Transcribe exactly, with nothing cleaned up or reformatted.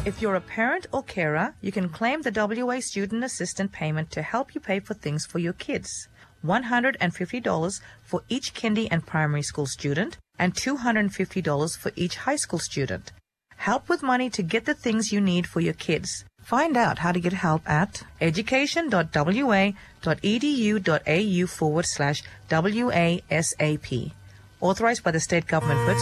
If you're a parent or carer, you can claim the W A Student Assistant payment to help you pay for things for your kids. one hundred fifty dollars for each kindy and primary school student and two hundred fifty dollars for each high school student. Help with money to get the things you need for your kids. Find out how to get help at education.wa.edu.au forward slash WASAP. Authorized by the state government.